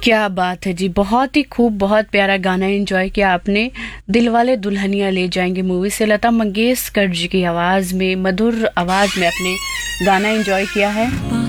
क्या बात है जी, बहुत ही खूब, बहुत प्यारा गाना एंजॉय किया आपने। दिलवाले दुल्हनिया ले जाएंगे मूवी से लता मंगेशकर जी की आवाज में, मधुर आवाज में आपने गाना एंजॉय किया है।